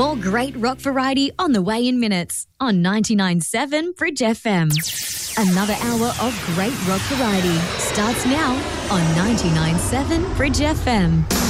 More great rock variety on the way in minutes on 99.7 Bridge FM. Another hour of great rock variety starts now on 99.7 Bridge FM.